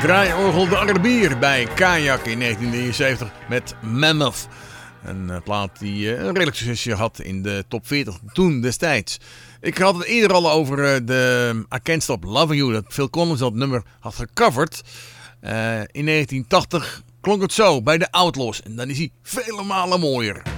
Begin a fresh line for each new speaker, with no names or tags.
Draaiorgel de Arabier bij Kajak in 1973 met Mammoth. Een plaat die een redelijk succesje had in de top 40 toen destijds. Ik had het eerder al over de I Can't Stop Loving You, dat Phil Collins dat nummer had gecoverd. In 1980 klonk het zo bij de Outlaws en dan is hij vele malen mooier.